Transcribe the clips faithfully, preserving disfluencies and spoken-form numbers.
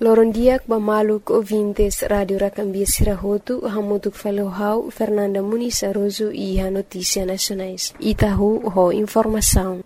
Loron diak bamaluk ouvintes Radio Racambia Sirahotu, hamutuk falohau Fernanda Muniz Aroso e a Notícia Nacionais. Itahu ho informação.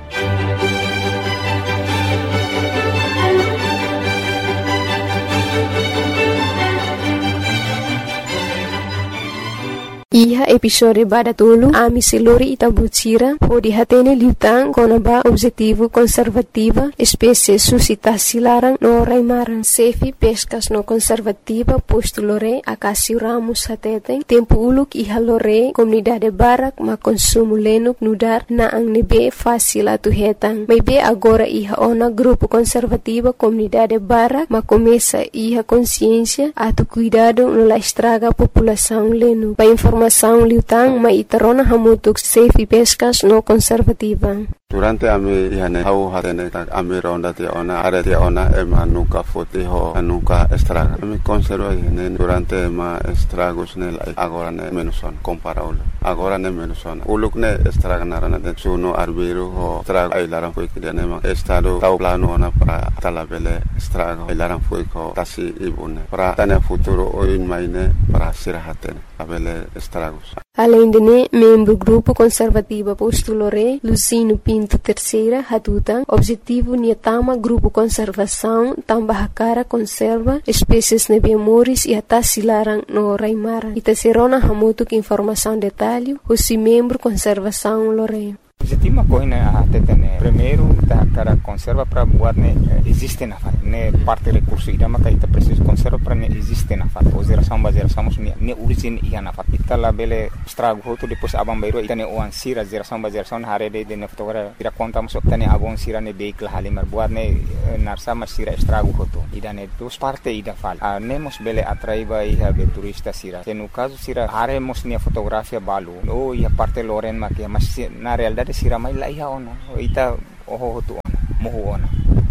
Iha episode badatulu ami silori itabutira ho dihatene liutang konaba objetivo conservativa espécie suscitasi larang no raimaran sefi pescas no conservativa posto lore akasi ramus hateten tempo uluk iha lore comunidade barak ma consumo lenuk nudar na ang nebe fácil atu hetang maybe agora iha ona grupo conservativa comunidade barak ma começa iha consciência atu cuidado no la estraga população lenu pa informação liutang maitarona hamutuk safe pescas no conservativa. Durante ami ihane hau hatene ami ronda te ona are te ona ema nunca fote ho nunca estraga. Ami conserva ihane durante ema estragos nel agora ne menuson comparable. Agora ne menuson. Uluk ne estraga narana de suno arbiro ho estraga ai laran foi que ne ma estado tau plano ona para talabele estraga ai laran foi ko tasi ibune. Para tane futuro o in maine para sirahatene abele estragos. Além de ne, membro grupo conservativa postulore Lucino Pinto Terceira Hatutan, objetivo niatama grupo conservação tambah cara conserva espécies nebemoris e atasilarang no raimara. Itaserona hamutuk informação detalhe, o membro conservação lore. Objetivo uma coisa a tetene primeiro da cara conserva para buat ne existe na fat ne parte recurso ida maka ita preciso conserva para ne existe na fat o geração ba geração ne ne origin ia na fat ita la bele estrago hoto depois abang bairo ita ne o ansira geração ba geração hare de de ne fotogra ira conta mas ita ne abang sira ne veículo halimar buat ne narsa mas sira estrago hoto ida ne dos parte ida fal a nemos bele atraiba ia be turista sira se no caso sira hare mos ne fotografia balu o ia parte loren ma que mas na realidade sira mai la iha ona ita oho hotu ona mohu ona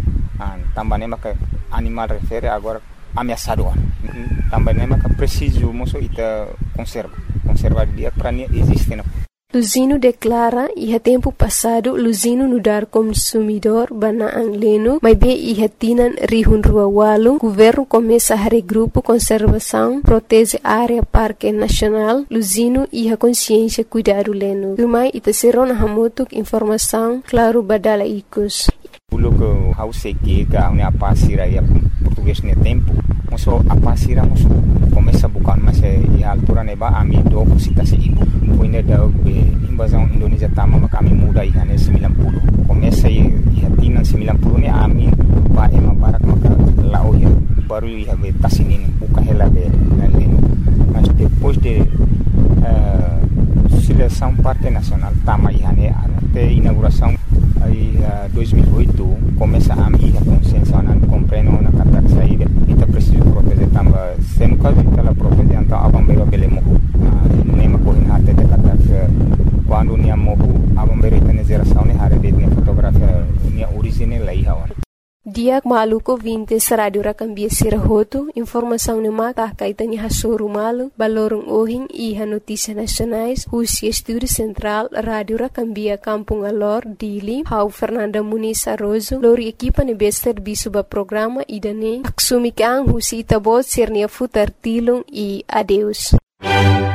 an tambane maka animal refere agora ameaçado ona tambane maka preciso moso ita conserva conserva dia para nem existe na Luzino declara iha tempo passado Luzino nudar consumidor banaang leno, mas be iha tinan rihun rua walu, governo começa a regrupo conservação, protege área parque nacional, Luzino iha consciência cuidado leno. Rumai ita serona hamutuk informação, claro badala ikus. Pulo que hau seki ka une apa sira ya português ne tempo, moso apa sira moso começa bukan mas e altura neba ami do cita se ibu. Poine da invasão Indonésia tama maka ami muda iha ne sembilan puluh. Começa e hatinan sembilan puluh ne ami ba ema barak maka lao ya baru iha be tasinin buka hela be leno. Mas depois de uh, seleção parte nacional tama iha ne até inauguração aí uh, dois mil e oito começa a minha consciência não compreendo na carta saída e tá preciso proteger também se no caso ela protege então a bombeira bele morro nem uma coisa até de carta quando nia morro a bombeira tem geração ne hare de fotografia nia original lá ia hora Diak maluko vintes Radio Racambia Sirahotu, informação ne mata kaitani hasoru malu, balorong ohing iha notícia nacionais, Husi Estúdio Central, Radio Racambia Kampung Alor, Dili, hau Fernanda Muniz Aroso, lori equipa ne bester bisuba programa idane, aksumi kang Husi itabot sernia futar tilung e adeus.